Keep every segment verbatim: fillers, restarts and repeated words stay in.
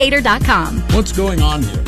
Gator dot com. What's going on here?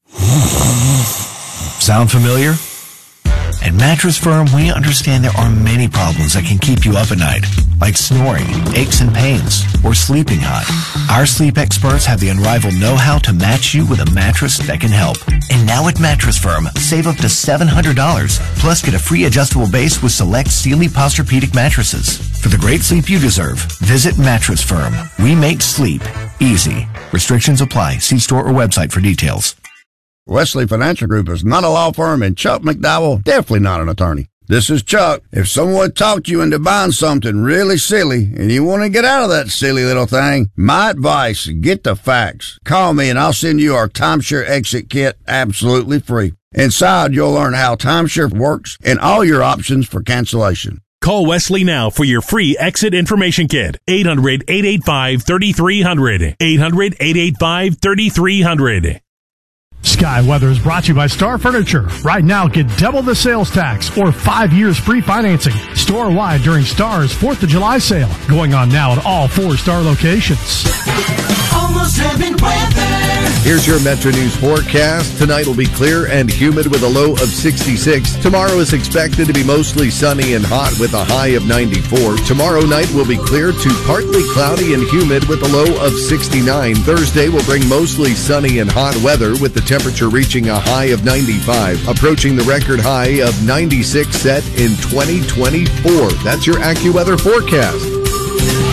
Sound familiar? At Mattress Firm, we understand there are many problems that can keep you up at night, like snoring, aches and pains, or sleeping hot. Our sleep experts have the unrivaled know-how to match you with a mattress that can help. And now at Mattress Firm, save up to seven hundred dollars, plus get a free adjustable base with select Sealy Posturepedic mattresses. For the great sleep you deserve, visit Mattress Firm. We make sleep easy. Restrictions apply. See store or website for details. Wesley Financial Group is not a law firm, and Chuck McDowell definitely not an attorney. This is Chuck. If someone talked you into buying something really silly and you want to get out of that silly little thing, my advice, get the facts. Call me and I'll send you our timeshare exit kit absolutely free. Inside, you'll learn how timeshare works and all your options for cancellation. Call Wesley now for your free exit information kit. eight hundred, eight eight five, three three zero zero. eight hundred, eight eight five, three three zero zero. Sky Weather is brought to you by Star Furniture. Right now, get double the sales tax or five years free financing store-wide during Star's fourth of July sale. Going on now at all four Star locations. Almost Heaven weather. Here's your Metro News forecast. Tonight will be clear and humid with a low of sixty-six. Tomorrow is expected to be mostly sunny and hot with a high of ninety-four. Tomorrow night will be clear to partly cloudy and humid with a low of sixty-nine. Thursday will bring mostly sunny and hot weather with the temperature reaching a high of ninety-five, approaching the record high of ninety-six set in twenty twenty-four. That's your AccuWeather forecast.